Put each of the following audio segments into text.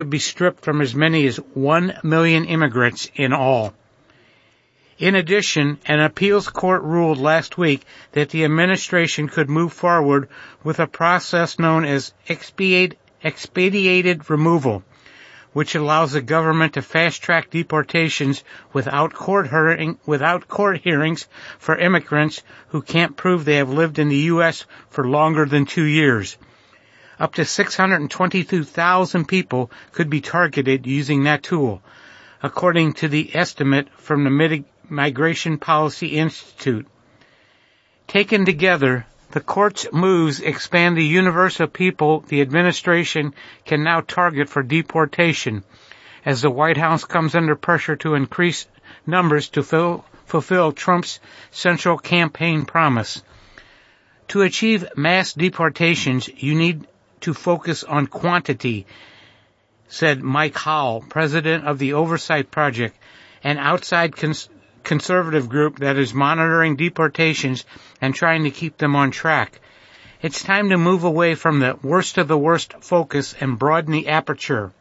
could be stripped from as many as 1 million immigrants in all. In addition, an appeals court ruled last week that the administration could move forward with a process known as expedited removal, which allows the government to fast-track deportations without court hearings for immigrants who can't prove they have lived in the U.S. for longer than 2 years. Up to 622,000 people could be targeted using that tool, according to the estimate from the Migration Policy Institute. Taken together, the court's moves expand the universe of people the administration can now target for deportation, as the White House comes under pressure to increase numbers to fulfill Trump's central campaign promise. To achieve mass deportations, you need to focus on quantity, said Mike Howell, president of the Oversight Project, an outside conservative group that is monitoring deportations and trying to keep them on track. It's time to move away from the worst of the worst focus and broaden the aperture.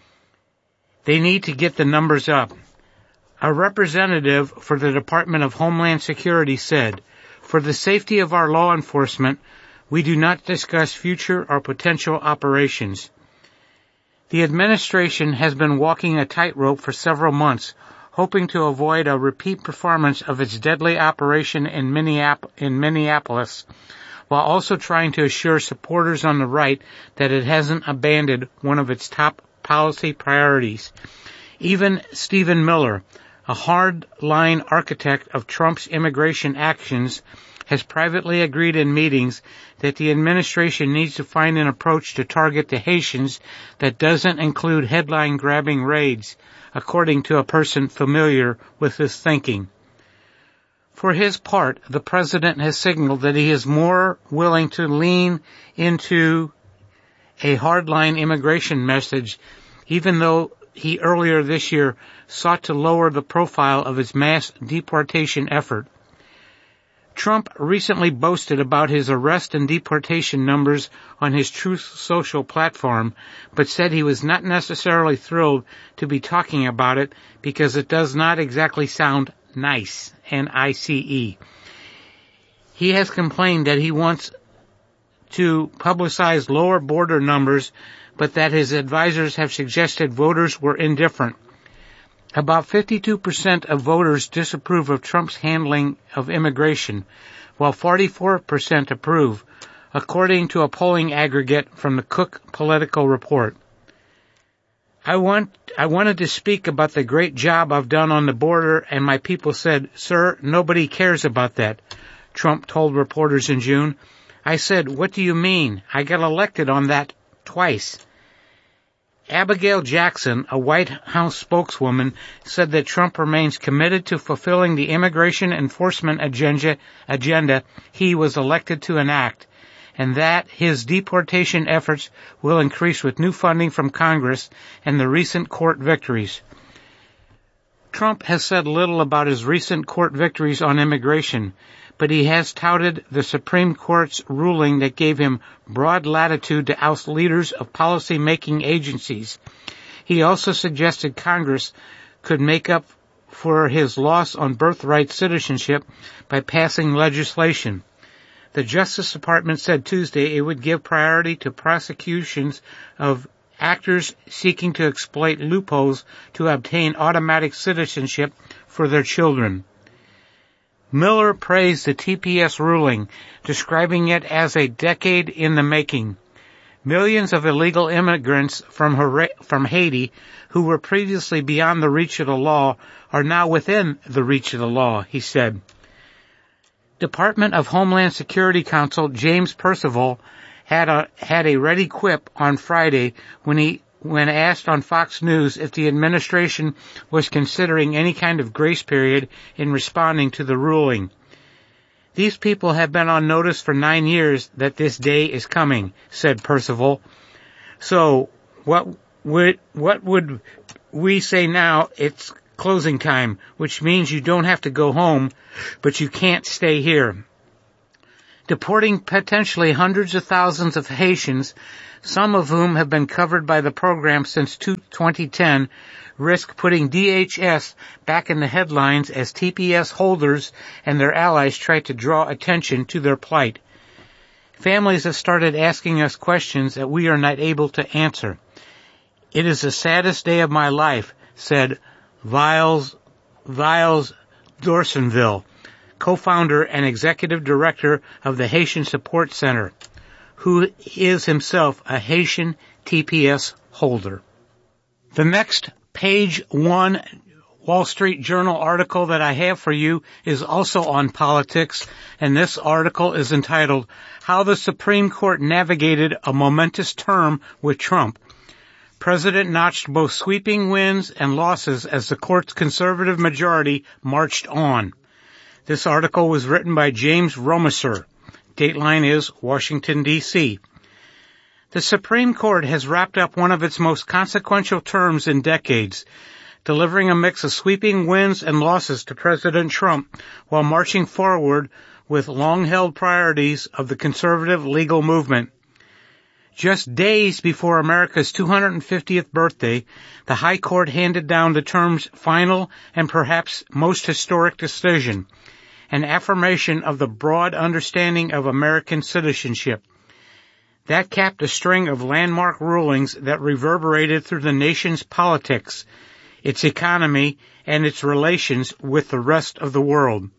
They need to get the numbers up. A representative for the Department of Homeland Security said, "For the safety of our law enforcement, we do not discuss future or potential operations." The administration has been walking a tightrope for several months, hoping to avoid a repeat performance of its deadly operation in Minneapolis, while also trying to assure supporters on the right that it hasn't abandoned one of its top policy priorities. Even Stephen Miller, a hard-line architect of Trump's immigration actions, has privately agreed in meetings that the administration needs to find an approach to target the Haitians that doesn't include headline-grabbing raids, according to a person familiar with his thinking. For his part, the president has signaled that he is more willing to lean into a hardline immigration message, even though he earlier this year sought to lower the profile of his mass deportation effort. Trump recently boasted about his arrest and deportation numbers on his Truth Social platform, but said he was not necessarily thrilled to be talking about it because it does not exactly sound nice, N-I-C-E. He has complained that he wants to publicize lower border numbers, but that his advisors have suggested voters were indifferent. About 52% of voters disapprove of Trump's handling of immigration, while 44% approve, according to a polling aggregate from the Cook Political Report. I wanted to speak about the great job I've done on the border, and my people said, "Sir, nobody cares about that," Trump told reporters in June. I said, "What do you mean? I got elected on that twice." Abigail Jackson, a White House spokeswoman, said that Trump remains committed to fulfilling the immigration enforcement agenda he was elected to enact, and that his deportation efforts will increase with new funding from Congress and the recent court victories. Trump has said little about his recent court victories on immigration, but he has touted the Supreme Court's ruling that gave him broad latitude to oust leaders of policy-making agencies. He also suggested Congress could make up for his loss on birthright citizenship by passing legislation. The Justice Department said Tuesday it would give priority to prosecutions of actors seeking to exploit loopholes to obtain automatic citizenship for their children. Miller praised the TPS ruling, describing it as a decade in the making. Millions of illegal immigrants from Haiti who were previously beyond the reach of the law are now within the reach of the law, he said. Department of Homeland Security Counsel James Percival had a ready quip on Friday when asked on Fox News if the administration was considering any kind of grace period in responding to the ruling. "These people have been on notice for 9 years that this day is coming," said Percival. "So what would we say now? It's closing time, which means you don't have to go home, but you can't stay here." deporting potentially hundreds of thousands of Haitians, some of whom have been covered by the program since 2010, risk putting DHS back in the headlines as TPS holders and their allies try to draw attention to their plight. Families have started asking us questions that we are not able to answer. It is the saddest day of my life, said Viles Dorsonville, co-founder and executive director of the Haitian Support Center, who is himself a Haitian TPS holder. The next page 1 Wall Street Journal article that I have for you is also on politics, and this article is entitled, How the Supreme Court Navigated a Momentous Term with Trump. President notched both sweeping wins and losses as the court's conservative majority marched on. This article was written by James Romiser. Dateline is Washington, D.C. The Supreme Court has wrapped up one of its most consequential terms in decades, delivering a mix of sweeping wins and losses to President Trump while marching forward with long-held priorities of the conservative legal movement. Just days before America's 250th birthday, the High Court handed down the term's final and perhaps most historic decision, an affirmation of the broad understanding of American citizenship. That capped a string of landmark rulings that reverberated through the nation's politics, its economy, and its relations with the rest of the world.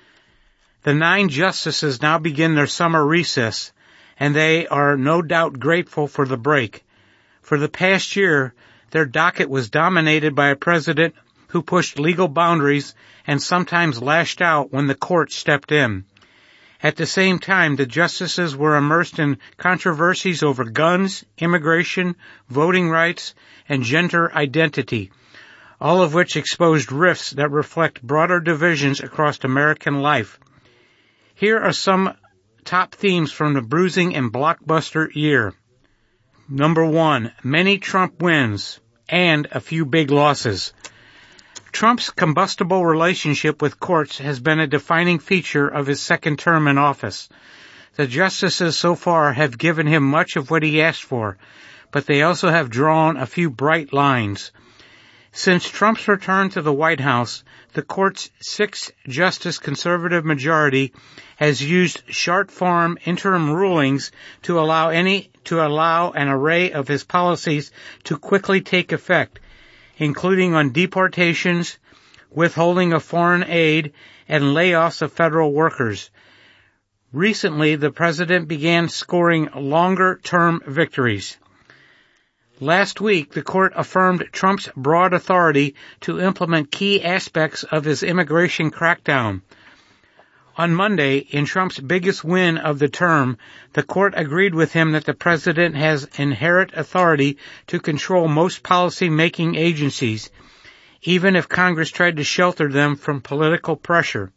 The 9 justices now begin their summer recess, and they are no doubt grateful for the break. For the past year, their docket was dominated by a president who pushed legal boundaries and sometimes lashed out when the court stepped in. At the same time, the justices were immersed in controversies over guns, immigration, voting rights, and gender identity, all of which exposed rifts that reflect broader divisions across American life. Here are some top themes from the bruising and blockbuster year. Number 1, many Trump wins and a few big losses. Trump's combustible relationship with courts has been a defining feature of his second term in office. The justices so far have given him much of what he asked for, but they also have drawn a few bright lines. Since Trump's return to the White House, the court's 6-justice conservative majority has used short-form interim rulings to allow an array of his policies to quickly take effect, including on deportations, withholding of foreign aid, and layoffs of federal workers. Recently, the president began scoring longer-term victories. Last week, the court affirmed Trump's broad authority to implement key aspects of his immigration crackdown. On Monday, in Trump's biggest win of the term, the court agreed with him that the president has inherent authority to control most policy-making agencies, even if Congress tried to shelter them from political pressure.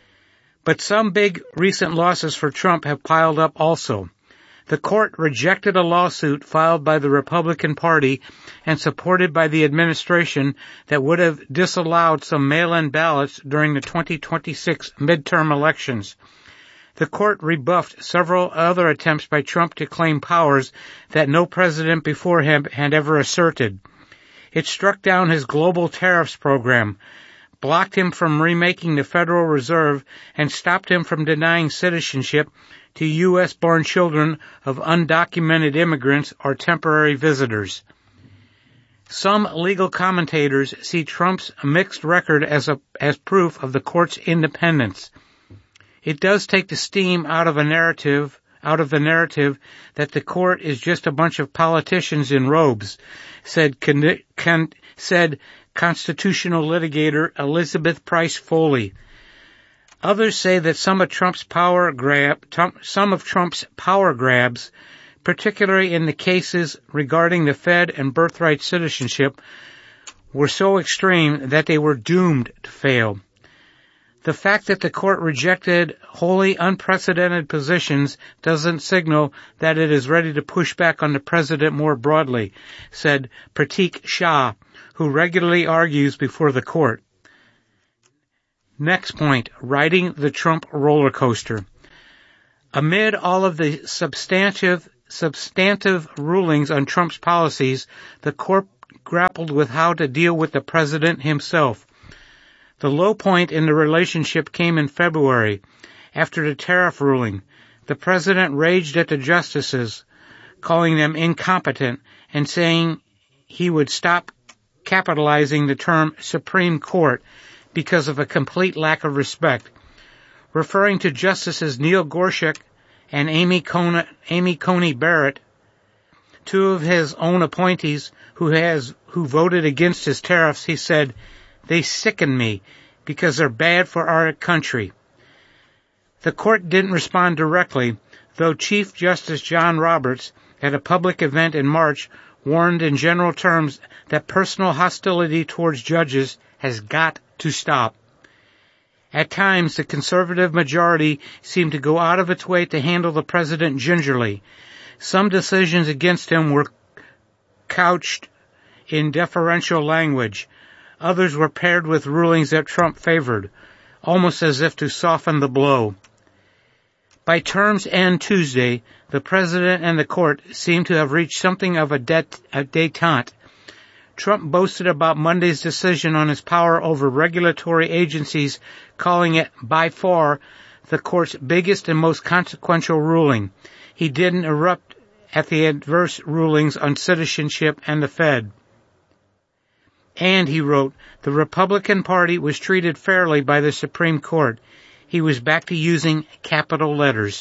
But some big recent losses for Trump have piled up also. The court rejected a lawsuit filed by the Republican Party and supported by the administration that would have disallowed some mail-in ballots during the 2026 midterm elections. The court rebuffed several other attempts by Trump to claim powers that no president before him had ever asserted. It struck down his global tariffs program, blocked him from remaking the Federal Reserve, and stopped him from denying citizenship to U.S.-born children of undocumented immigrants or temporary visitors. Some legal commentators see Trump's mixed record as proof of the court's independence. It does take the steam out of the narrative that the court is just a bunch of politicians in robes, said constitutional litigator Elizabeth Price Foley. Others say that some of Trump's power grabs, particularly in the cases regarding the Fed and birthright citizenship, were so extreme that they were doomed to fail. The fact that the court rejected wholly unprecedented positions doesn't signal that it is ready to push back on the president more broadly, said Pratik Shah, who regularly argues before the court. Next point, riding the Trump roller coaster. Amid all of the substantive rulings on Trump's policies, the court grappled with how to deal with the president himself. The low point in the relationship came in February, after the tariff ruling. The president raged at the justices, calling them incompetent and saying he would stop capitalizing the term Supreme Court because of a complete lack of respect. Referring to Justices Neil Gorsuch and Amy Coney Barrett, two of his own appointees who voted against his tariffs, he said, "They sicken me because they're bad for our country." The court didn't respond directly, though Chief Justice John Roberts, at a public event in March, warned in general terms that personal hostility towards judges has got to stop. At times, the conservative majority seemed to go out of its way to handle the president gingerly. Some decisions against him were couched in deferential language. Others were paired with rulings that Trump favored, almost as if to soften the blow. By term's end Tuesday, the president and the court seemed to have reached something of a détente. Trump boasted about Monday's decision on his power over regulatory agencies, calling it, by far, the court's biggest and most consequential ruling. He didn't erupt at the adverse rulings on citizenship and the Fed. And, he wrote, the Republican Party was treated fairly by the Supreme Court. He was back to using capital letters.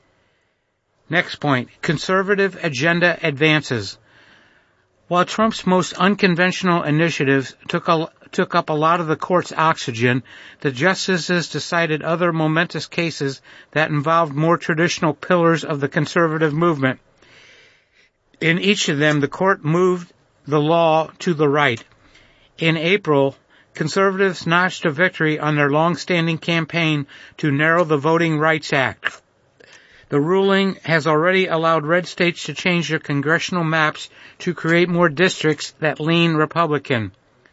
Next point, conservative agenda advances. While Trump's most unconventional initiatives took up a lot of the court's oxygen, the justices decided other momentous cases that involved more traditional pillars of the conservative movement. In each of them, the court moved the law to the right. In April, conservatives notched a victory on their long-standing campaign to narrow the Voting Rights Act. The ruling has already allowed red states to change their congressional maps to create more districts that lean Republican.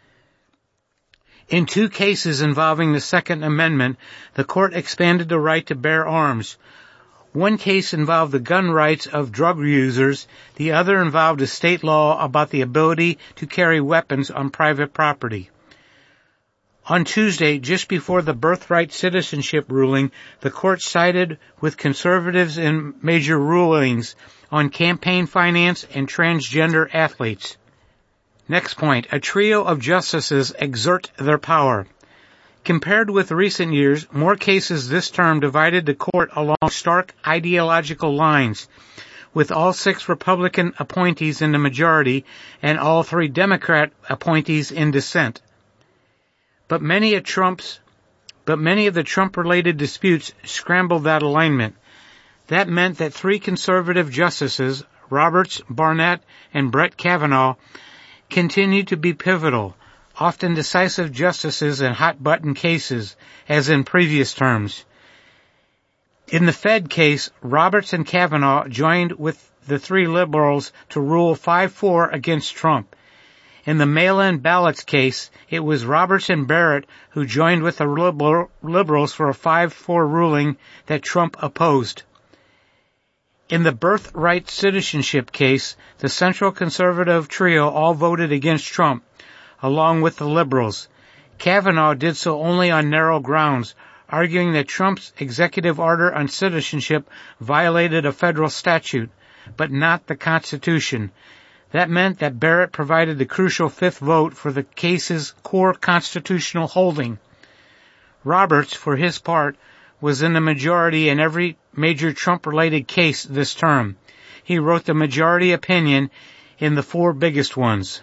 In two cases involving the Second Amendment, the court expanded the right to bear arms. One case involved the gun rights of drug users. The other involved a state law about the ability to carry weapons on private property. On Tuesday, just before the birthright citizenship ruling, the court sided with conservatives in major rulings on campaign finance and transgender athletes. Next point, a trio of justices exert their power. Compared with recent years, more cases this term divided the court along stark ideological lines, with all 6 Republican appointees in the majority and all 3 Democrat appointees in dissent. But many of the Trump-related disputes scrambled that alignment. That meant that 3 conservative justices, Roberts, Barnett, and Brett Kavanaugh, continued to be pivotal, often decisive justices in hot-button cases, as in previous terms. In the Fed case, Roberts and Kavanaugh joined with the 3 liberals to rule 5-4 against Trump. In the mail-in ballots case, it was Roberts and Barrett who joined with the liberals for a 5-4 ruling that Trump opposed. In the birthright citizenship case, the central conservative trio all voted against Trump, along with the liberals. Kavanaugh did so only on narrow grounds, arguing that Trump's executive order on citizenship violated a federal statute, but not the Constitution. That meant that Barrett provided the crucial 5th vote for the case's core constitutional holding. Roberts, for his part, was in the majority in every major Trump-related case this term. He wrote the majority opinion in the 4 biggest ones.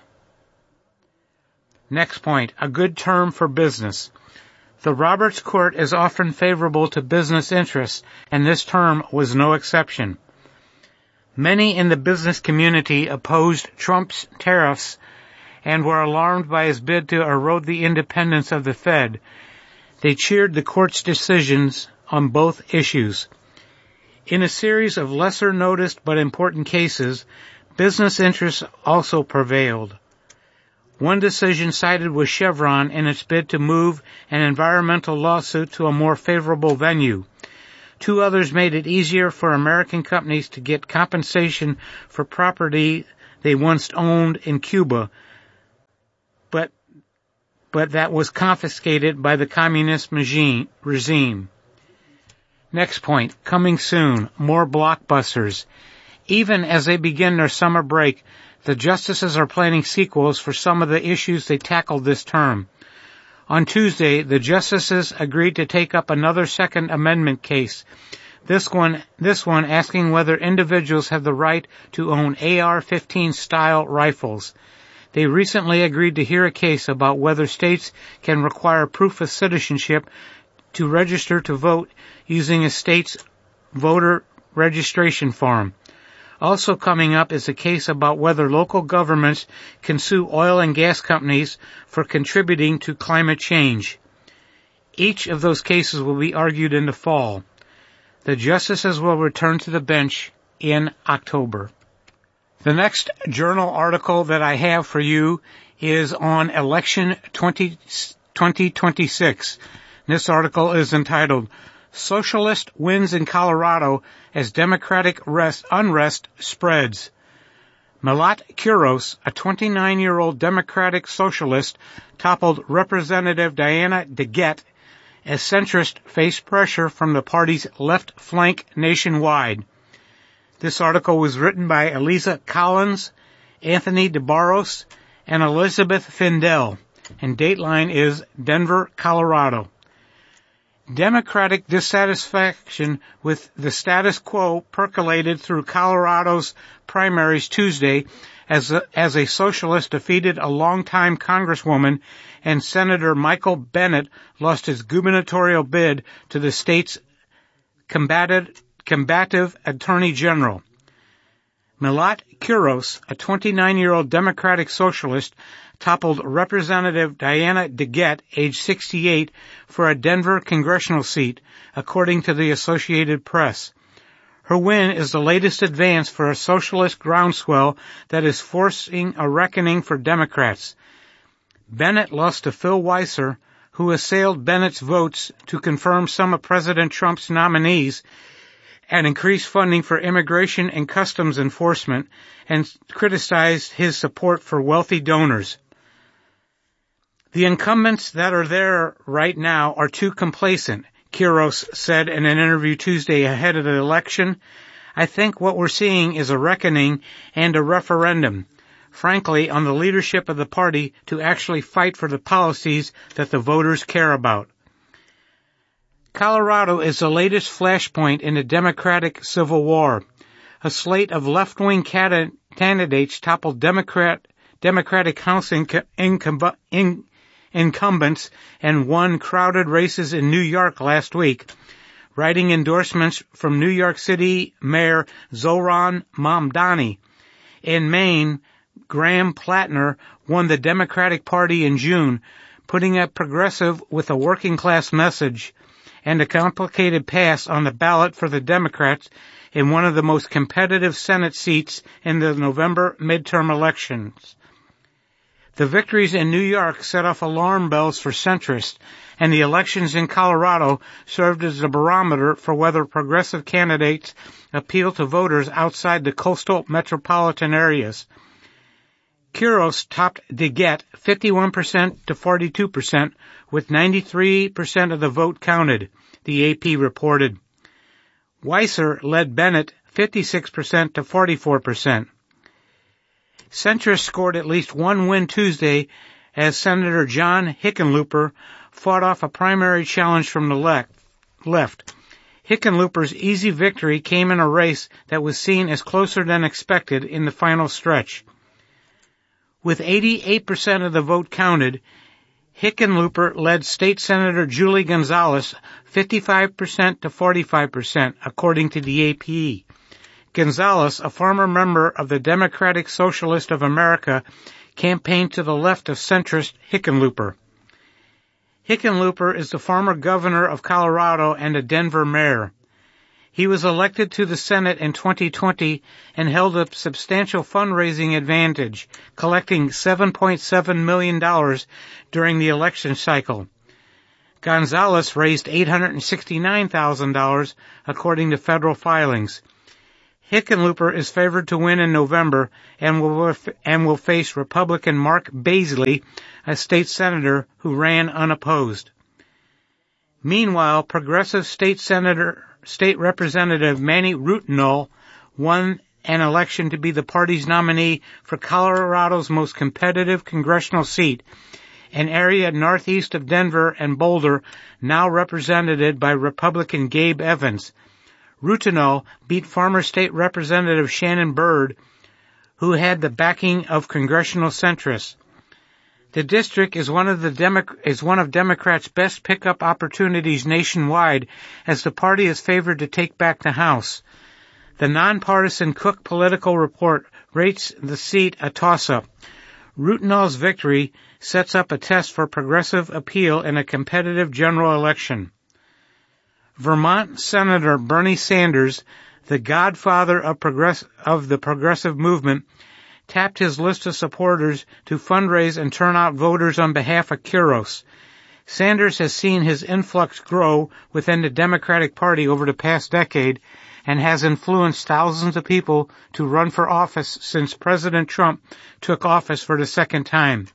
Next point, a good term for business. The Roberts Court is often favorable to business interests, and this term was no exception. Many in the business community opposed Trump's tariffs and were alarmed by his bid to erode the independence of the Fed. They cheered the court's decisions on both issues. In a series of lesser-noticed but important cases, business interests also prevailed. One decision sided with Chevron in its bid to move an environmental lawsuit to a more favorable venue. Two others made it easier for American companies to get compensation for property they once owned in Cuba, but that was confiscated by the communist regime. Next point, coming soon, more blockbusters. Even as they begin their summer break, the justices are planning sequels for some of the issues they tackled this term. On Tuesday, the justices agreed to take up another Second Amendment case, this one asking whether individuals have the right to own AR-15 style rifles. They recently agreed to hear a case about whether states can require proof of citizenship to register to vote using a state's voter registration form. Also coming up is a case about whether local governments can sue oil and gas companies for contributing to climate change. Each of those cases will be argued in the fall. The justices will return to the bench in October. The next journal article that I have for you is on election 2026. This article is entitled, Socialist Wins in Colorado as Democratic Unrest Spreads. Milat Kuros, a 29-year-old Democratic socialist, toppled Representative Diana DeGette as centrists face pressure from the party's left flank nationwide. This article was written by Eliza Collins, Anthony DeBarros, and Elizabeth Findell, and Dateline is Denver, Colorado. Democratic dissatisfaction with the status quo percolated through Colorado's primaries Tuesday as a socialist defeated a longtime Congresswoman and Senator Michael Bennet lost his gubernatorial bid to the state's combative Attorney General. Milat Kuros, a 29-year-old Democratic socialist, toppled Representative Diana DeGette, age 68, for a Denver congressional seat, according to the Associated Press. Her win is the latest advance for a socialist groundswell that is forcing a reckoning for Democrats. Bennett lost to Phil Weiser, who assailed Bennett's votes to confirm some of President Trump's nominees and increase funding for immigration and customs enforcement, and criticized his support for wealthy donors. The incumbents that are there right now are too complacent, Kuros said in an interview Tuesday ahead of the election. I think what we're seeing is a reckoning and a referendum, frankly, on the leadership of the party to actually fight for the policies that the voters care about. Colorado is the latest flashpoint in the Democratic Civil War. A slate of left-wing candidates toppled Democratic House incumbents and won crowded races in New York last week, writing endorsements from New York City Mayor Zohran Mamdani. In Maine, Graham Plattner won the Democratic Party in June, putting a progressive with a working-class message and a complicated pass on the ballot for the Democrats in one of the most competitive Senate seats in the November midterm elections. The victories in New York set off alarm bells for centrists, and the elections in Colorado served as a barometer for whether progressive candidates appeal to voters outside the coastal metropolitan areas. Kuros topped DeGette 51% to 42%, with 93% of the vote counted, the AP reported. Weiser led Bennett 56% to 44%. Centrists scored at least one win Tuesday as Senator John Hickenlooper fought off a primary challenge from the left. Hickenlooper's easy victory came in a race that was seen as closer than expected in the final stretch. With 88% of the vote counted, Hickenlooper led State Senator Julie Gonzalez 55% to 45%, according to the AP. Gonzalez, a former member of the Democratic Socialist of America, campaigned to the left of centrist Hickenlooper. Hickenlooper is the former governor of Colorado and a Denver mayor. He was elected to the Senate in 2020 and held a substantial fundraising advantage, collecting $7.7 million during the election cycle. Gonzalez raised $869,000, according to federal filings. Hickenlooper is favored to win in November and will face Republican Mark Baisley, a state senator who ran unopposed. Meanwhile, progressive state representative Manny Rutinol won an election to be the party's nominee for Colorado's most competitive congressional seat, an area northeast of Denver and Boulder, now represented by Republican Gabe Evans. Rutinol beat former state representative Shannon Byrd, who had the backing of congressional centrists. The district is one of Democrats' best pickup opportunities nationwide, as the party is favored to take back the House. The nonpartisan Cook Political Report rates the seat a toss-up. Rutinol's victory sets up a test for progressive appeal in a competitive general election. Vermont Senator Bernie Sanders, the godfather of the progressive movement, tapped his list of supporters to fundraise and turn out voters on behalf of Quiros. Sanders has seen his influx grow within the Democratic Party over the past decade and has influenced thousands of people to run for office since President Trump took office for the second time.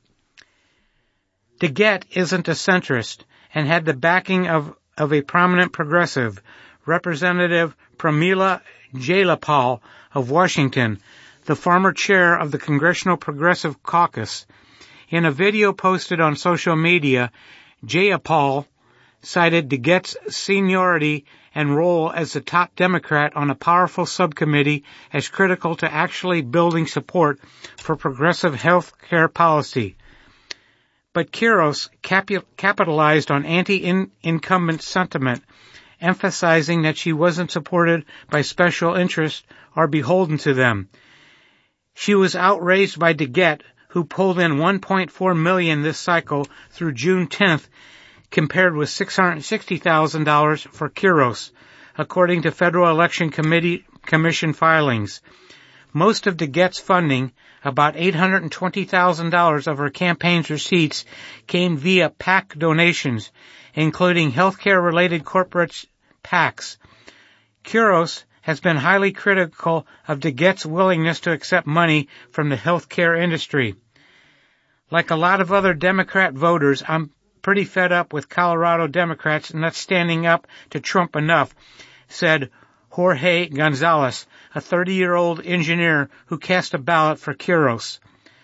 DeGette isn't a centrist and had the backing of a prominent progressive, Representative Pramila Jayapal of Washington, the former chair of the Congressional Progressive Caucus. In a video posted on social media, Jayapal cited DeGette's seniority and role as the top Democrat on a powerful subcommittee as critical to actually building support for progressive health care policy. But Quiros capitalized on anti-incumbent sentiment, emphasizing that she wasn't supported by special interests or beholden to them. She was outraged by DeGette, who pulled in $1.4 million this cycle through June 10th, compared with $660,000 for Quiros, according to Federal Election Commission filings. Most of DeGette's funding, about $820,000 of her campaign's receipts, came via PAC donations, including healthcare-related corporate PACs. Quiros has been highly critical of DeGette's willingness to accept money from the healthcare industry. Like a lot of other Democrat voters, I'm pretty fed up with Colorado Democrats not standing up to Trump enough, said Jorge Gonzalez, a 30-year-old engineer who cast a ballot for Quiros.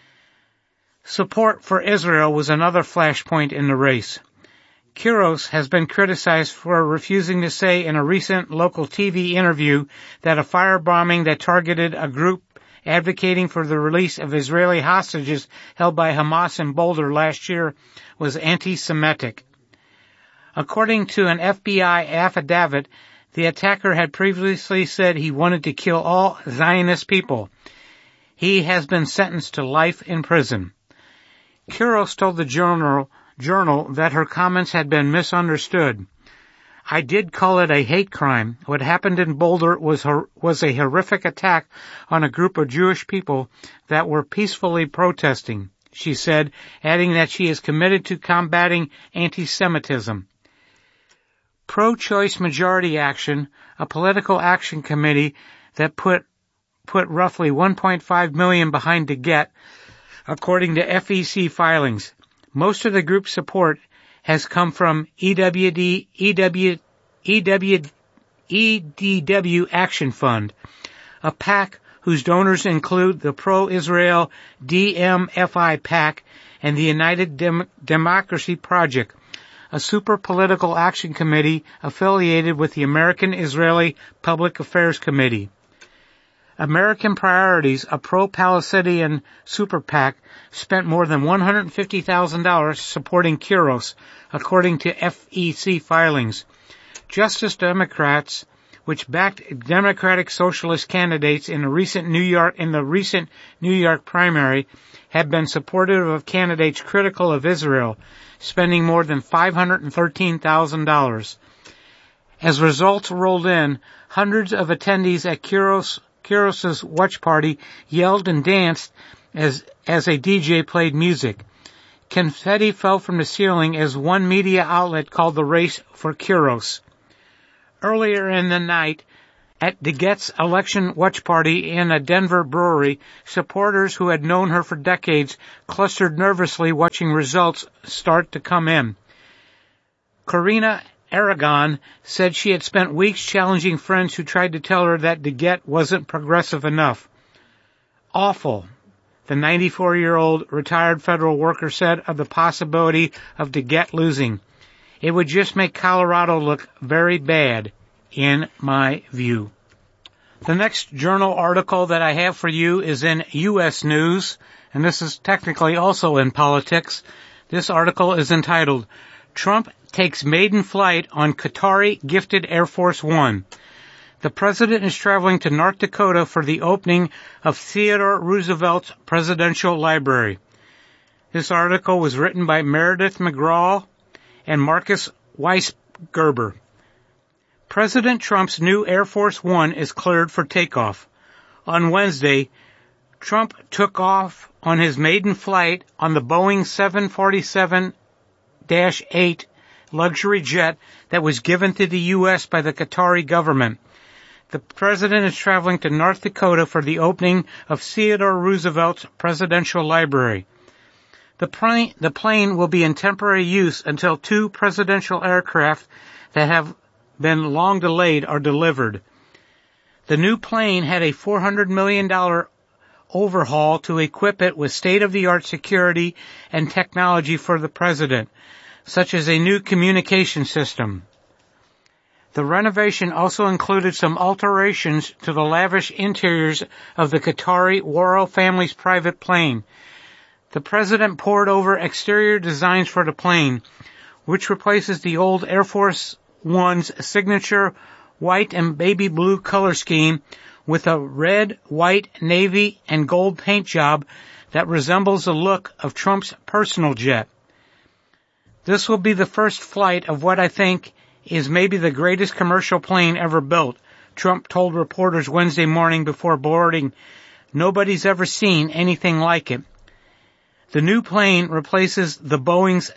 Support for Israel was another flashpoint in the race. Quiros has been criticized for refusing to say in a recent local TV interview that a firebombing that targeted a group advocating for the release of Israeli hostages held by Hamas in Boulder last year was anti-Semitic. According to an FBI affidavit, the attacker had previously said he wanted to kill all Zionist people. He has been sentenced to life in prison. Quiros told the journal that her comments had been misunderstood. I did call it a hate crime. What happened in Boulder was a horrific attack on a group of Jewish people that were peacefully protesting, she said, adding that she is committed to combating anti-Semitism. Pro-Choice Majority Action, a political action committee that put roughly $1.5 million behind DeGette, according to FEC filings. Most of the group's support has come from EDW Action Fund, a PAC whose donors include the pro-Israel DMFI PAC and the United Democracy Project, a super political action committee affiliated with the American Israeli Public Affairs Committee. American Priorities, a pro-Palestinian super PAC, spent more than $150,000 supporting Quiros, according to FEC filings. Justice Democrats, which backed Democratic Socialist candidates in the recent New York primary, have been supportive of candidates critical of Israel, spending more than $513,000. As results rolled in, hundreds of attendees at Quiros's watch party yelled and danced as a DJ played music. Confetti fell from the ceiling as one media outlet called the race for Quiros. Earlier in the night, at DeGette's election watch party in a Denver brewery, supporters who had known her for decades clustered nervously watching results start to come in. Corina Aragon said she had spent weeks challenging friends who tried to tell her that DeGette wasn't progressive enough. Awful, the 94-year-old retired federal worker said of the possibility of DeGette losing. It would just make Colorado look very bad, in my view. The next journal article that I have for you is in U.S. News, and this is technically also in politics. This article is entitled, Trump Takes Maiden Flight on Qatari-Gifted Air Force One. The president is traveling to North Dakota for the opening of Theodore Roosevelt's Presidential Library. This article was written by Meredith McGraw and Marcus Weisgerber. President Trump's new Air Force One is cleared for takeoff. On Wednesday, Trump took off on his maiden flight on the Boeing 747-8 luxury jet that was given to the U.S. by the Qatari government. The president is traveling to North Dakota for the opening of Theodore Roosevelt's Presidential Library. The plane will be in temporary use until two presidential aircraft that have been long delayed are delivered. The new plane had a $400 million overhaul to equip it with state-of-the-art security and technology for the president, such as a new communication system. The renovation also included some alterations to the lavish interiors of the Qatari royal family's private plane. The president pored over exterior designs for the plane, which replaces the old Air Force One's signature white and baby blue color scheme with a red, white, navy, and gold paint job that resembles the look of Trump's personal jet. This will be the first flight of what I think is maybe the greatest commercial plane ever built, Trump told reporters Wednesday morning before boarding. Nobody's ever seen anything like it. The new plane replaces the Boeing's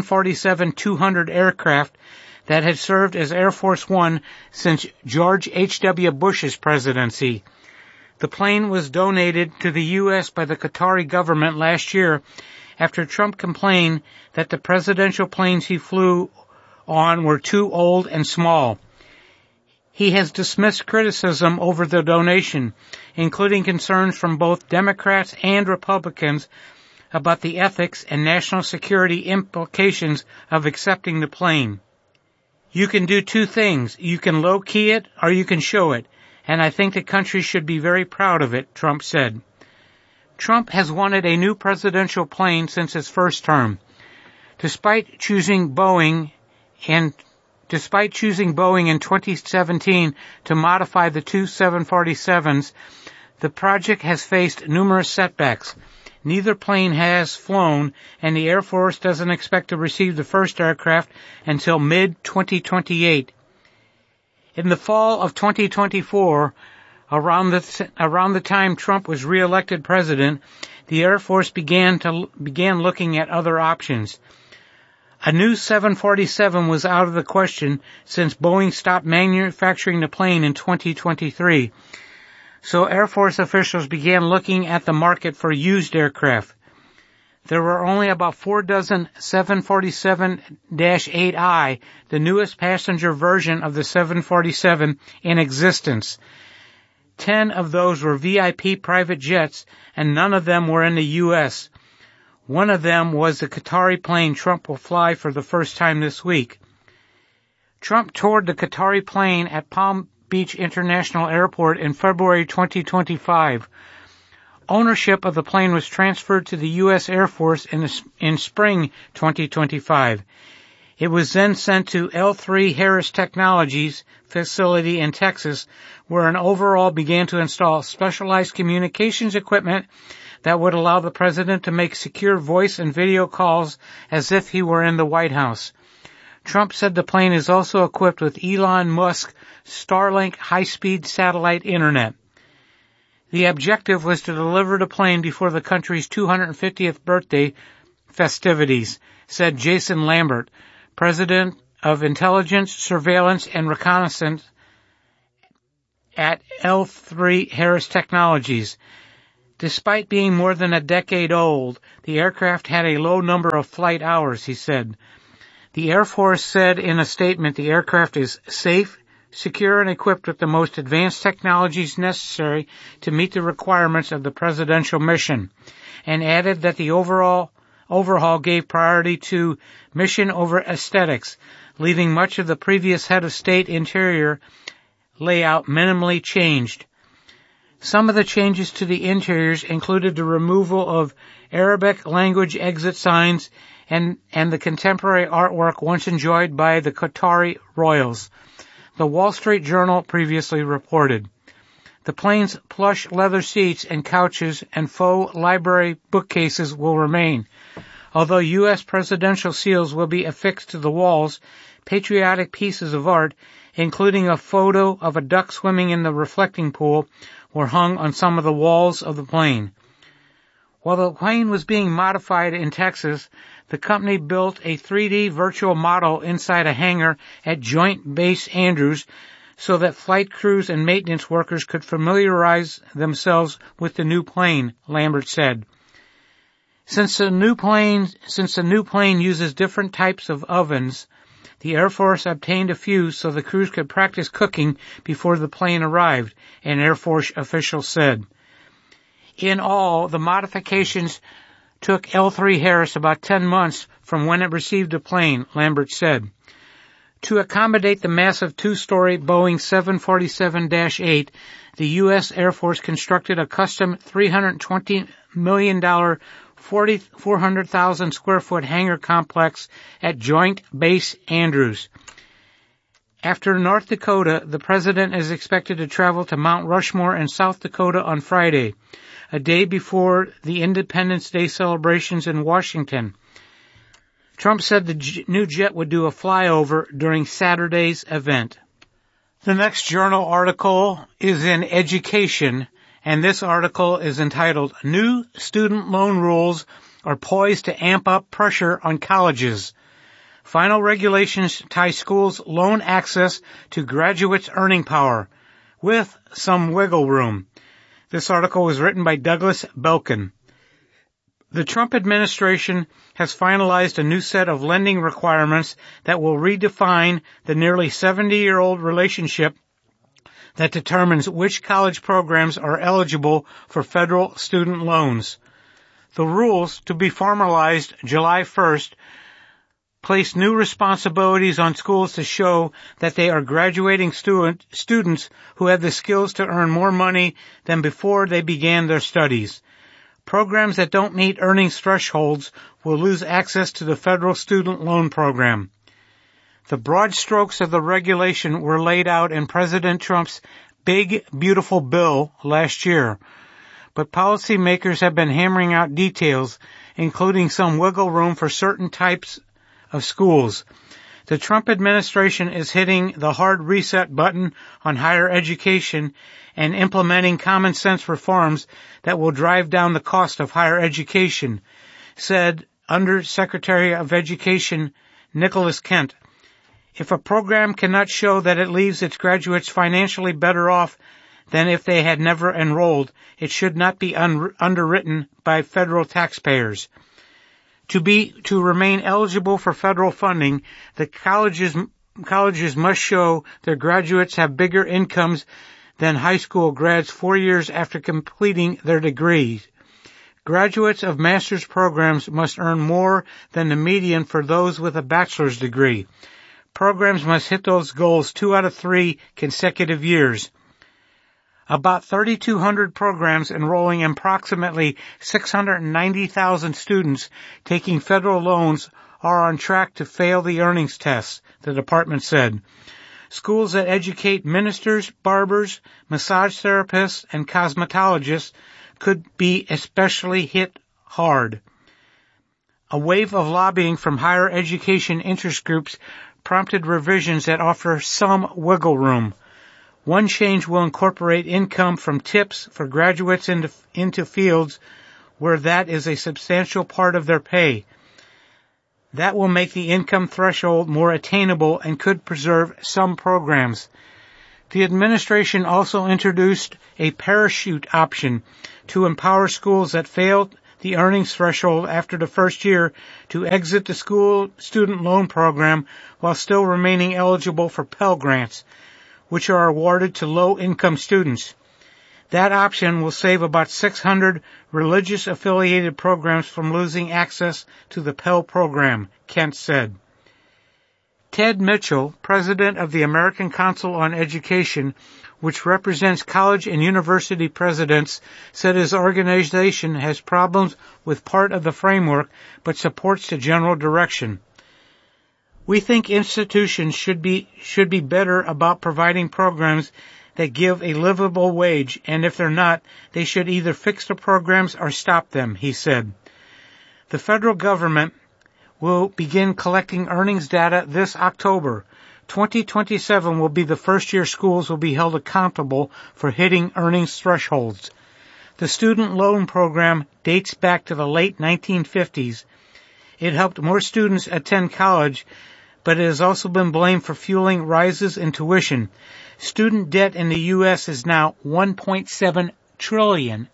747-200 aircraft that had served as Air Force One since George H.W. Bush's presidency. The plane was donated to the U.S. by the Qatari government last year after Trump complained that the presidential planes he flew on were too old and small. He has dismissed criticism over the donation, including concerns from both Democrats and Republicans about the ethics and national security implications of accepting the plane. You can do two things. You can low-key it or you can show it, and I think the country should be very proud of it, Trump said. Trump has wanted a new presidential plane since his first term. Despite choosing Boeing in 2017 to modify the two 747s, the project has faced numerous setbacks. Neither plane has flown, and the Air Force doesn't expect to receive the first aircraft until mid-2028. In the fall of 2024, around the time Trump was reelected president, the Air Force began looking at other options. A new 747 was out of the question since Boeing stopped manufacturing the plane in 2023. So Air Force officials began looking at the market for used aircraft. There were only about 4 dozen 747-8I, the newest passenger version of the 747, in existence. 10 of those were VIP private jets, and none of them were in the U.S. One of them was the Qatari plane Trump will fly for the first time this week. Trump toured the Qatari plane at Palm Beach International Airport in February 2025. Ownership of the plane was transferred to the U.S. Air Force in spring 2025. It was then sent to L3 Harris Technologies facility in Texas, where an overhaul began to install specialized communications equipment that would allow the president to make secure voice and video calls as if he were in the White House. Trump said the plane is also equipped with Elon Musk's Starlink high-speed satellite internet. The objective was to deliver the plane before the country's 250th birthday festivities, said Jason Lambert, president of Intelligence, Surveillance, and Reconnaissance at L3 Harris Technologies. Despite being more than a decade old, the aircraft had a low number of flight hours, he said. The Air Force said in a statement the aircraft is safe, secure, and equipped with the most advanced technologies necessary to meet the requirements of the presidential mission, and added that the overhaul gave priority to mission over aesthetics, leaving much of the previous head of state interior layout minimally changed. Some of the changes to the interiors included the removal of Arabic language exit signs and the contemporary artwork once enjoyed by the Qatari royals, the Wall Street Journal previously reported. The plane's plush leather seats and couches and faux library bookcases will remain. Although U.S. presidential seals will be affixed to the walls, patriotic pieces of art, including a photo of a duck swimming in the reflecting pool, were hung on some of the walls of the plane. While the plane was being modified in Texas, the company built a 3D virtual model inside a hangar at Joint Base Andrews so that flight crews and maintenance workers could familiarize themselves with the new plane, Lambert said. Since the new plane uses different types of ovens, the Air Force obtained a few so the crews could practice cooking before the plane arrived, an Air Force official said. In all, the modifications took L3 Harris about 10 months from when it received the plane, Lambert said. To accommodate the massive two-story Boeing 747-8, the U.S. Air Force constructed a custom $320 million 400,000 square foot hangar complex at Joint Base Andrews. After North Dakota, the president is expected to travel to Mount Rushmore in South Dakota on Friday, a day before the Independence Day celebrations in Washington. Trump said the new jet would do a flyover during Saturday's event. The next journal article is in Education, and this article is entitled, New Student Loan Rules Are Poised to Amp Up Pressure on Colleges. Final regulations tie schools' loan access to graduates' earning power, with some wiggle room. This article was written by Douglas Belkin. The Trump administration has finalized a new set of lending requirements that will redefine the nearly 70-year-old relationship that determines which college programs are eligible for federal student loans. The rules, to be formalized July 1st, place new responsibilities on schools to show that they are graduating students who have the skills to earn more money than before they began their studies. Programs that don't meet earnings thresholds will lose access to the federal student loan program. The broad strokes of the regulation were laid out in President Trump's Big, Beautiful Bill last year, but policymakers have been hammering out details, including some wiggle room for certain types of schools. The Trump administration is hitting the hard reset button on higher education and implementing common sense reforms that will drive down the cost of higher education, said Under Secretary of Education Nicholas Kent. If a program cannot show that it leaves its graduates financially better off than if they had never enrolled, it should not be underwritten by federal taxpayers. To remain eligible for federal funding, the colleges must show their graduates have bigger incomes than high school grads 4 years after completing their degrees. Graduates of master's programs must earn more than the median for those with a bachelor's degree. Programs must hit those goals 2 out of 3 consecutive years. About 3,200 programs enrolling approximately 690,000 students taking federal loans are on track to fail the earnings tests, the department said. Schools that educate ministers, barbers, massage therapists, and cosmetologists could be especially hit hard. A wave of lobbying from higher education interest groups prompted revisions that offer some wiggle room. One change will incorporate income from tips for graduates into fields where that is a substantial part of their pay. That will make the income threshold more attainable and could preserve some programs. The administration also introduced a parachute option to empower schools that failed the earnings threshold after the first year to exit the school student loan program while still remaining eligible for Pell Grants, which are awarded to low-income students. That option will save about 600 religious-affiliated programs from losing access to the Pell program, Kent said. Ted Mitchell, president of the American Council on Education, which represents college and university presidents, said his organization has problems with part of the framework but supports the general direction. We think institutions should be better about providing programs that give a livable wage, and if they're not, they should either fix the programs or stop them, he said. The federal government will begin collecting earnings data this October. 2027 will be the first year schools will be held accountable for hitting earnings thresholds. The student loan program dates back to the late 1950s. It helped more students attend college, but it has also been blamed for fueling rises in tuition. Student debt in the U.S. is now $1.7 trillion.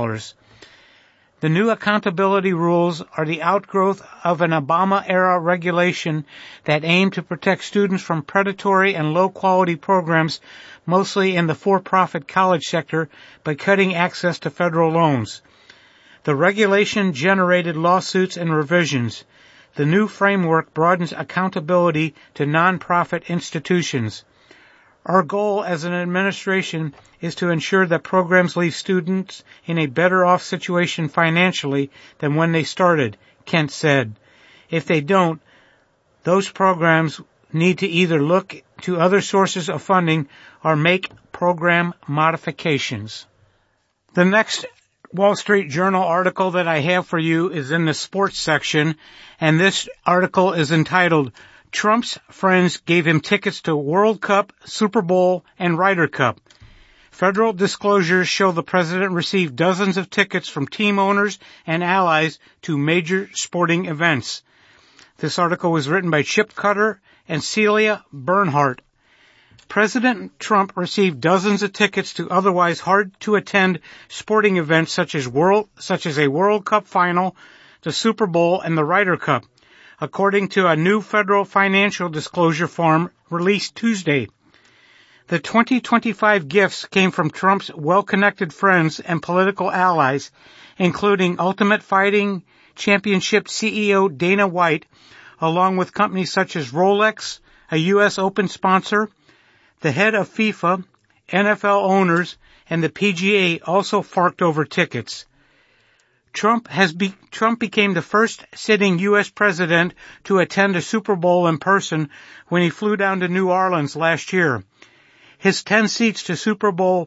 The new accountability rules are the outgrowth of an Obama-era regulation that aimed to protect students from predatory and low-quality programs, mostly in the for-profit college sector, by cutting access to federal loans. The regulation generated lawsuits and revisions. The new framework broadens accountability to nonprofit institutions. Our goal as an administration is to ensure that programs leave students in a better off situation financially than when they started, Kent said. If they don't, those programs need to either look to other sources of funding or make program modifications. The next Wall Street Journal article that I have for you is in the sports section, and this article is entitled, Trump's Friends Gave Him Tickets to World Cup, Super Bowl, and Ryder Cup. Federal disclosures show the president received dozens of tickets from team owners and allies to major sporting events. This article was written by Chip Cutter and Celia Bernhardt. President Trump received dozens of tickets to otherwise hard-to-attend sporting events such as a World Cup final, the Super Bowl, and the Ryder Cup, according to a new federal financial disclosure form released Tuesday. The 2025 gifts came from Trump's well-connected friends and political allies, including Ultimate Fighting Championship CEO Dana White, along with companies such as Rolex, a U.S. Open sponsor, the head of FIFA, NFL owners, and the PGA also forked over tickets. Trump became the first sitting U.S. president to attend a Super Bowl in person when he flew down to New Orleans last year. His 10 seats to Super Bowl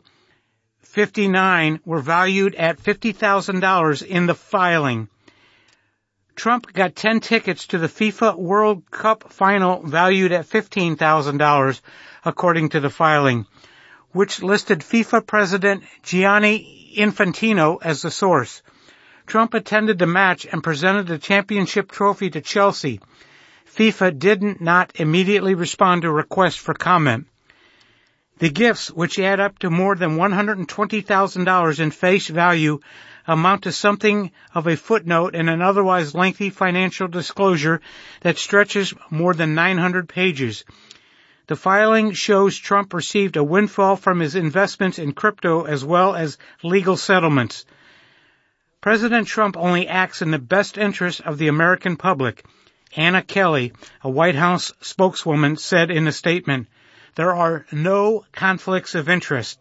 59 were valued at $50,000 in the filing. Trump got 10 tickets to the FIFA World Cup final valued at $15,000, according to the filing, which listed FIFA President Gianni Infantino as the source. Trump attended the match and presented the championship trophy to Chelsea. FIFA did not immediately respond to requests for comment. The gifts, which add up to more than $120,000 in face value, amount to something of a footnote in an otherwise lengthy financial disclosure that stretches more than 900 pages. The filing shows Trump received a windfall from his investments in crypto as well as legal settlements. President Trump only acts in the best interest of the American public. Anna Kelly, a White House spokeswoman, said in a statement, "There are no conflicts of interest."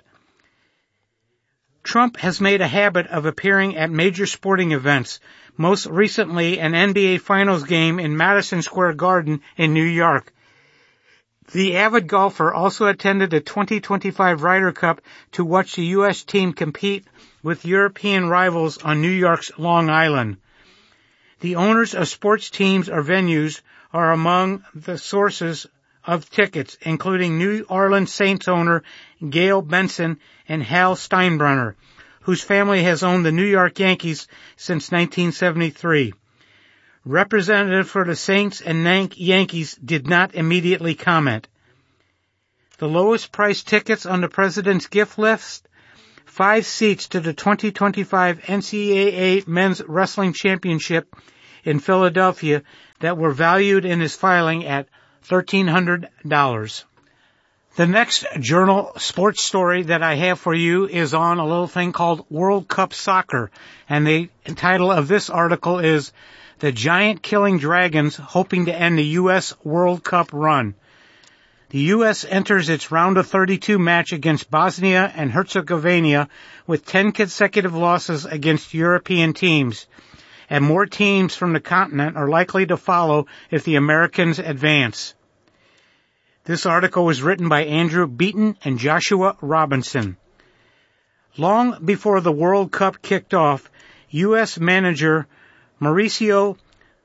Trump has made a habit of appearing at major sporting events, most recently an NBA Finals game in Madison Square Garden in New York. The avid golfer also attended the 2025 Ryder Cup to watch the U.S. team compete with European rivals on New York's Long Island. The owners of sports teams or venues are among the sources of tickets, including New Orleans Saints owner Gail Benson and Hal Steinbrenner, whose family has owned the New York Yankees since 1973. Representative for the Saints and Yankees did not immediately comment. The lowest priced tickets on the president's gift list, 5 seats to the 2025 NCAA Men's Wrestling Championship in Philadelphia that were valued in his filing at $1,300. The next journal sports story that I have for you is on a little thing called World Cup Soccer, and the title of this article is The Giant Killing Dragons Hoping to End the U.S. World Cup Run. The U.S. enters its round of 32 match against Bosnia and Herzegovina with 10 consecutive losses against European teams, and more teams from the continent are likely to follow if the Americans advance. This article was written by Andrew Beaton and Joshua Robinson. Long before the World Cup kicked off, U.S. manager Mauricio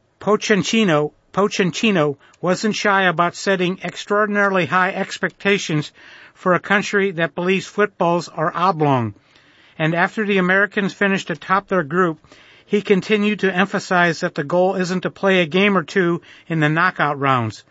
Pochettino wasn't shy about setting extraordinarily high expectations for a country that believes footballs are oblong. And after the Americans finished atop their group, he continued to emphasize that the goal isn't to play a game or two in the knockout rounds.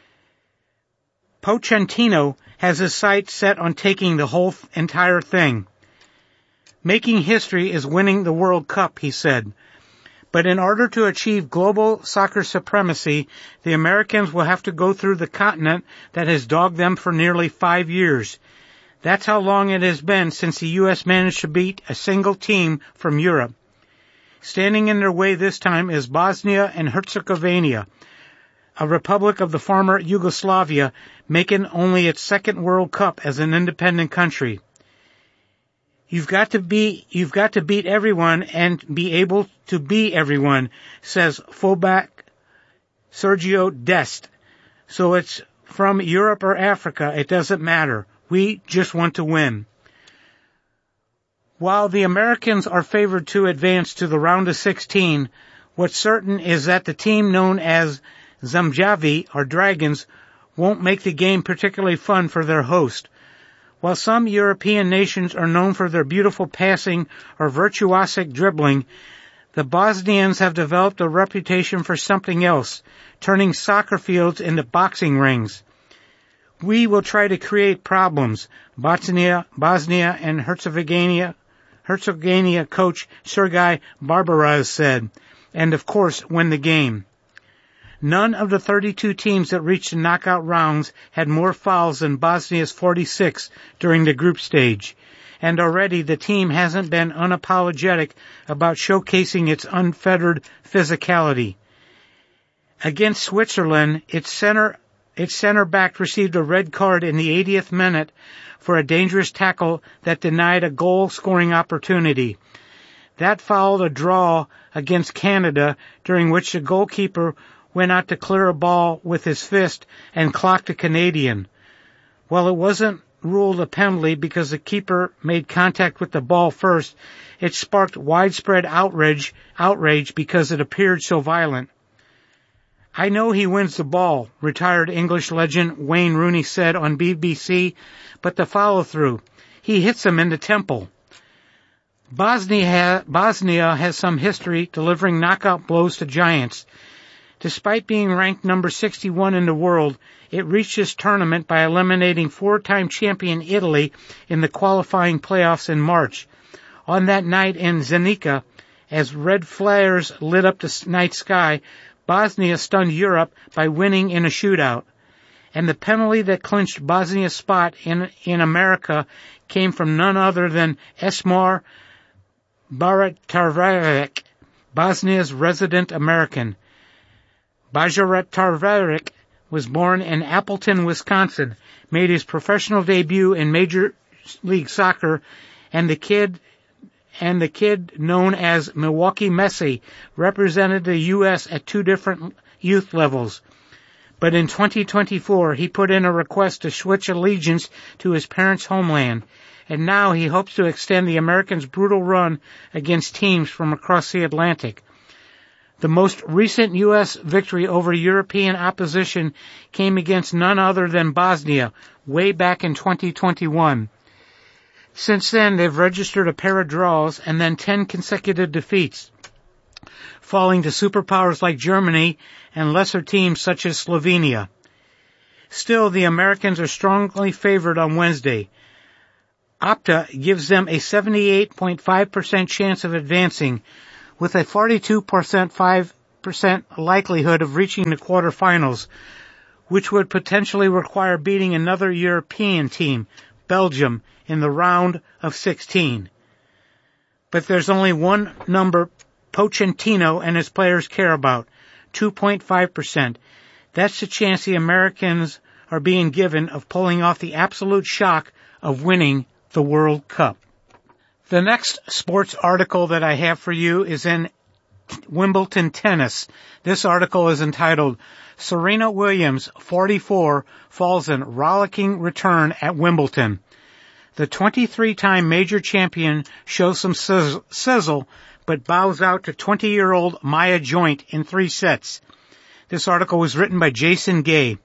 Pochettino has his sights set on taking the whole entire thing. Making history is winning the World Cup, he said. But in order to achieve global soccer supremacy, the Americans will have to go through the continent that has dogged them for nearly 5 years. That's how long it has been since the U.S. managed to beat a single team from Europe. Standing in their way this time is Bosnia and Herzegovina, a republic of the former Yugoslavia, making only its second World Cup as an independent country. You've got to beat everyone and be able to be everyone, says fullback Sergio Dest. So it's from Europe or Africa, it doesn't matter. We just want to win. While the Americans are favored to advance to the round of 16, what's certain is that the team known as Zamjavi, or Dragons, won't make the game particularly fun for their host. While some European nations are known for their beautiful passing or virtuosic dribbling, the Bosnians have developed a reputation for something else, turning soccer fields into boxing rings. We will try to create problems, Bosnia and Herzegovina coach Sergei Barbaraz said, and of course win the game. None of the 32 teams that reached the knockout rounds had more fouls than Bosnia's 46 during the group stage, and already the team hasn't been unapologetic about showcasing its unfettered physicality. Against Switzerland, its center back received a red card in the 80th minute for a dangerous tackle that denied a goal-scoring opportunity. That followed a draw against Canada, during which the goalkeeper went out to clear a ball with his fist and clocked a Canadian. While it wasn't ruled a penalty because the keeper made contact with the ball first, it sparked widespread outrage because it appeared so violent. I know he wins the ball, retired English legend Wayne Rooney said on BBC, but the follow-through, he hits him in the temple. Bosnia has some history delivering knockout blows to giants. Despite being ranked number 61 in the world, it reached this tournament by eliminating 4-time champion Italy in the qualifying playoffs in March. On that night in Zenica, as red flares lit up the night sky, Bosnia stunned Europe by winning in a shootout. And the penalty that clinched Bosnia's spot in America came from none other than Esmar Bajratarevik, Bosnia's resident American. Bajratarevik was born in Appleton, Wisconsin, made his professional debut in Major League Soccer, and the kid known as Milwaukee Messi represented the U.S. at 2 different youth levels. But in 2024, he put in a request to switch allegiance to his parents' homeland, and now he hopes to extend the Americans' brutal run against teams from across the Atlantic. The most recent U.S. victory over European opposition came against none other than Bosnia, way back in 2021. Since then, they've registered a pair of draws and then 10 consecutive defeats. falling to superpowers like Germany and lesser teams such as Slovenia. Still, the Americans are strongly favored on Wednesday. Opta gives them a 78.5% chance of advancing, with a 42.5% likelihood of reaching the quarterfinals, which would potentially require beating another European team, Belgium, in the round of 16. But there's only one number Pochettino and his players care about, 2.5%. That's the chance the Americans are being given of pulling off the absolute shock of winning the World Cup. The next sports article that I have for you is in Wimbledon tennis. This article is entitled, Serena Williams, 44, falls in rollicking return at Wimbledon. The 23-time major champion shows some sizzle, but bows out to 20-year-old Maya Joint in 3 sets. This article was written by Jason Gay.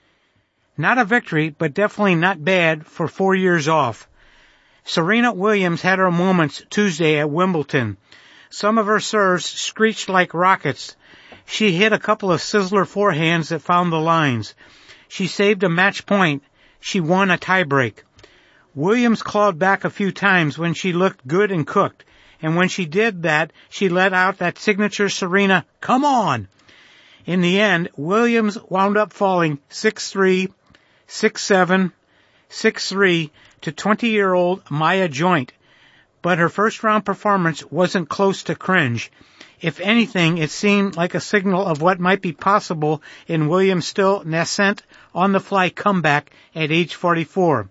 Not a victory, but definitely not bad for 4 years off. Serena Williams had her moments Tuesday at Wimbledon. Some of her serves screeched like rockets. She hit a couple of sizzler forehands that found the lines. She saved a match point. She won a tiebreak. Williams clawed back a few times when she looked good and cooked, and when she did that, she let out that signature Serena, "Come on!" In the end, Williams wound up falling 6-3, 6-7, 6-3 to 20-year-old Maya Joint, but her first-round performance wasn't close to cringe. If anything, it seemed like a signal of what might be possible in Williams' still nascent, on-the-fly comeback at age 44.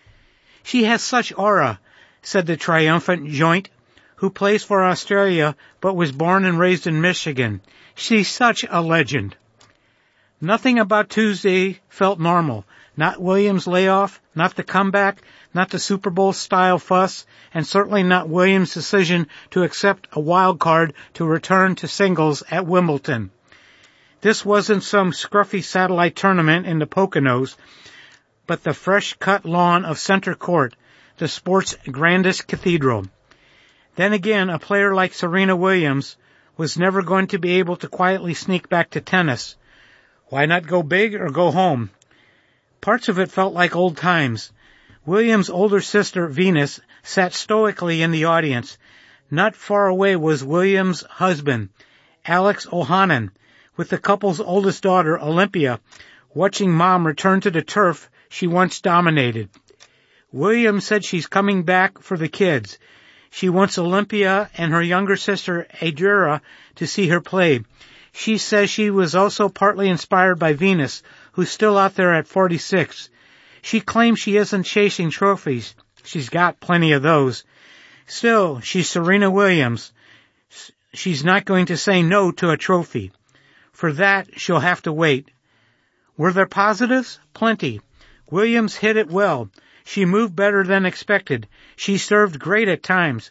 She has such aura, said the triumphant Joint, who plays for Australia but was born and raised in Michigan. She's such a legend. Nothing about Tuesday felt normal. Not Williams' layoff, not the comeback, not the Super Bowl-style fuss, and certainly not Williams' decision to accept a wild card to return to singles at Wimbledon. This wasn't some scruffy satellite tournament in the Poconos, but the fresh-cut lawn of Center Court, the sport's grandest cathedral. Then again, a player like Serena Williams was never going to be able to quietly sneak back to tennis. Why not go big or go home? Parts of it felt like old times. Williams' older sister, Venus, sat stoically in the audience. Not far away was Williams' husband, Alex Ohanen, with the couple's oldest daughter, Olympia, watching Mom return to the turf she once dominated. Williams said she's coming back for the kids. She wants Olympia and her younger sister, Adria, to see her play. She says she was also partly inspired by Venus, who's still out there at 46. She claims she isn't chasing trophies. She's got plenty of those. Still, she's Serena Williams. She's not going to say no to a trophy. For that, she'll have to wait. Were there positives? Plenty. Williams hit it well. She moved better than expected. She served great at times,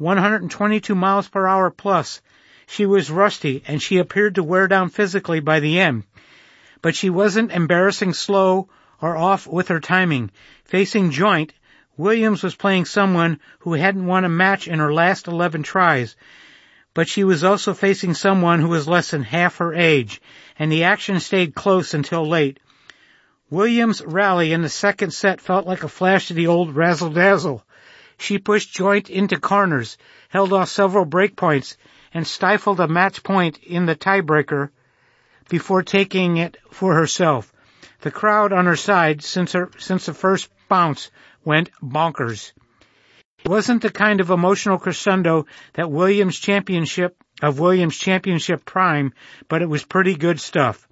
122 miles per hour plus. She was rusty, and she appeared to wear down physically by the end. But she wasn't embarrassing slow or off with her timing. Facing Joint, Williams was playing someone who hadn't won a match in her last 11 tries. But she was also facing someone who was less than half her age, and the action stayed close until late. Williams' rally in the second set felt like a flash of the old razzle-dazzle. She pushed Joint into corners, held off several break points, and stifled a match point in the tiebreaker before taking it for herself. The crowd on her side, since the first bounce, went bonkers. It wasn't the kind of emotional crescendo that Williams Championship prime, but it was pretty good stuff.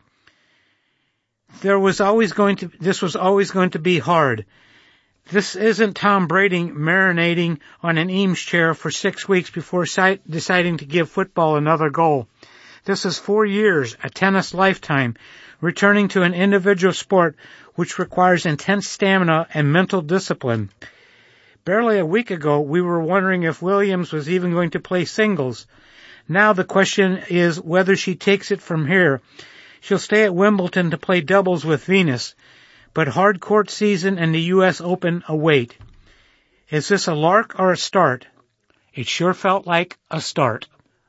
This was always going to be hard. This isn't Tom Brady marinating on an Eames chair for 6 weeks before deciding to give football another go. This is 4 years, a tennis lifetime, returning to an individual sport which requires intense stamina and mental discipline. Barely a week ago, we were wondering if Williams was even going to play singles. Now the question is whether she takes it from here. She'll stay at Wimbledon to play doubles with Venus, but hard court season and the U.S. Open await. Is this a lark or a start? It sure felt like a start.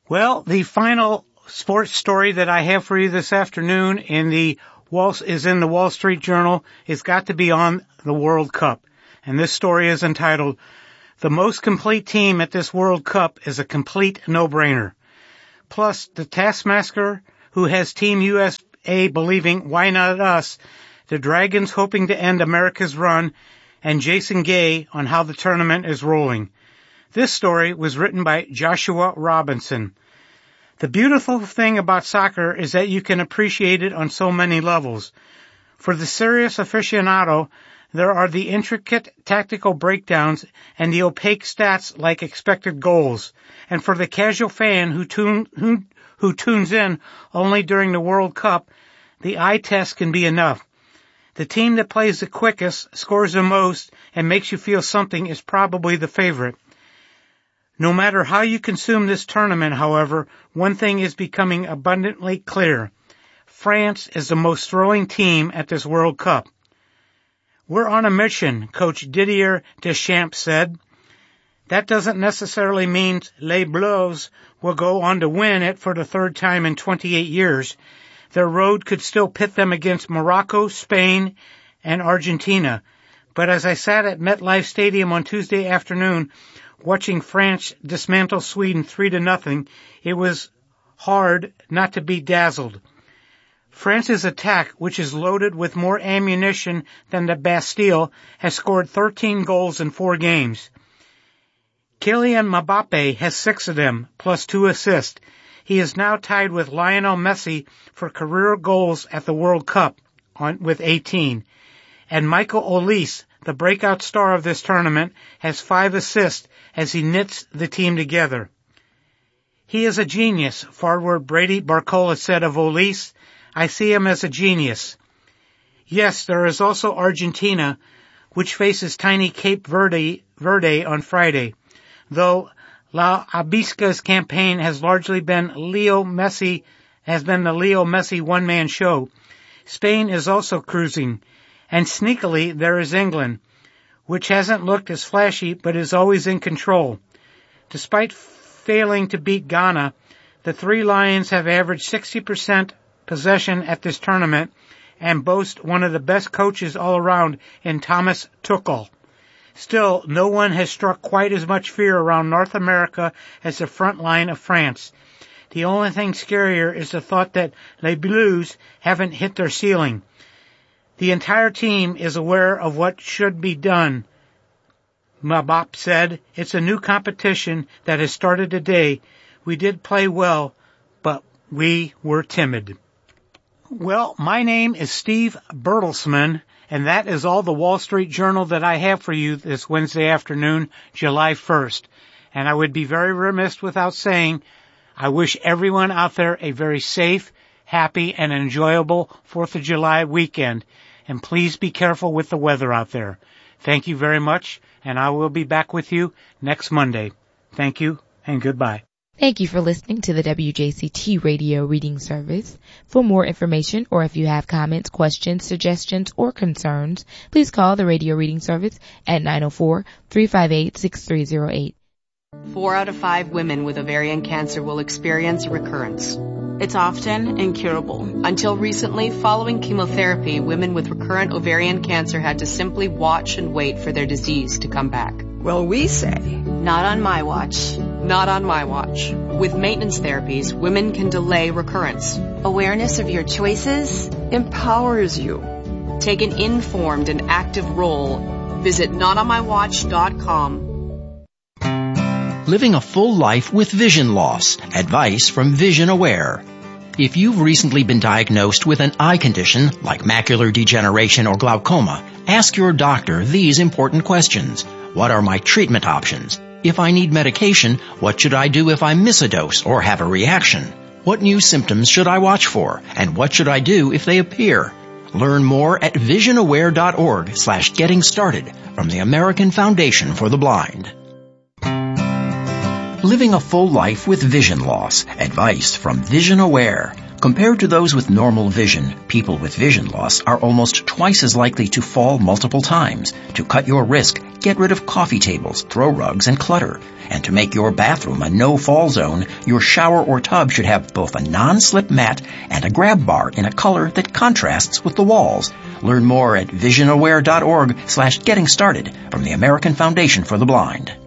Well, the final sports story that I have for you this afternoon in the Wall Street Journal has got to be on the World Cup. And this story is entitled, "The most complete team at this World Cup is a complete no-brainer." Plus, the taskmaster who has Team USA believing, "Why not us?" the Dragons hoping to end America's run, and Jason Gay on how the tournament is rolling. This story was written by Joshua Robinson. The beautiful thing about soccer is that you can appreciate it on so many levels. For the serious aficionado, there are the intricate tactical breakdowns and the opaque stats like expected goals. And for the casual fan who tunes in only during the World Cup, the eye test can be enough. The team that plays the quickest, scores the most, and makes you feel something is probably the favorite. No matter how you consume this tournament, however, one thing is becoming abundantly clear. France is the most thrilling team at this World Cup. "We're on a mission," Coach Didier Deschamps said. That doesn't necessarily mean Les Bleus will go on to win it for the third time in 28 years. Their road could still pit them against Morocco, Spain, and Argentina. But as I sat at MetLife Stadium on Tuesday afternoon, watching France dismantle Sweden 3-0, it was hard not to be dazzled. France's attack, which is loaded with more ammunition than the Bastille, has scored 13 goals in 4 games. Kylian Mbappe has 6 of them, plus 2 assists. He is now tied with Lionel Messi for career goals at the World Cup with 18. And Michael Olise, the breakout star of this tournament, has 5 assists as he knits the team together. "He is a genius," forward Brady Barcola said of Olise. "I see him as a genius." Yes, there is also Argentina, which faces tiny Cape Verde on Friday. Though La Abisca's campaign has largely been the Leo Messi one-man show, Spain is also cruising. And sneakily, there is England, which hasn't looked as flashy but is always in control. Despite failing to beat Ghana, the Three Lions have averaged 60% possession at this tournament and boast one of the best coaches all around in Thomas Tuchel. Still, no one has struck quite as much fear around North America as the front line of France. The only thing scarier is the thought that Les Bleus haven't hit their ceiling. The entire team is aware of what should be done, Mbappe said. "It's a new competition that has started today. We did play well, but we were timid." Well, my name is Steve Bertelsmann, and that is all the Wall Street Journal that I have for you this Wednesday afternoon, July 1st. And I would be very remiss without saying I wish everyone out there a very safe, happy, and enjoyable 4th of July weekend. And please be careful with the weather out there. Thank you very much, and I will be back with you next Monday. Thank you, and goodbye. Thank you for listening to the WJCT Radio Reading Service. For more information, or if you have comments, questions, suggestions, or concerns, please call the Radio Reading Service at 904-358-6308. 4 out of 5 women with ovarian cancer will experience a recurrence. It's often incurable. Until recently, following chemotherapy, women with recurrent ovarian cancer had to simply watch and wait for their disease to come back. Well, we say, not on my watch. Not on my watch. With maintenance therapies, women can delay recurrence. Awareness of your choices empowers you. Take an informed and active role. Visit notonmywatch.com. Living a full life with vision loss. Advice from Vision Aware. If you've recently been diagnosed with an eye condition like macular degeneration or glaucoma, ask your doctor these important questions. What are my treatment options? If I need medication, what should I do if I miss a dose or have a reaction? What new symptoms should I watch for? And what should I do if they appear? Learn more at visionaware.org/getting started from the American Foundation for the Blind. Living a full life with vision loss. Advice from Vision Aware. Compared to those with normal vision, people with vision loss are almost twice as likely to fall multiple times. To cut your risk, get rid of coffee tables, throw rugs, and clutter. And to make your bathroom a no-fall zone, your shower or tub should have both a non-slip mat and a grab bar in a color that contrasts with the walls. Learn more at visionaware.org/getting started from the American Foundation for the Blind.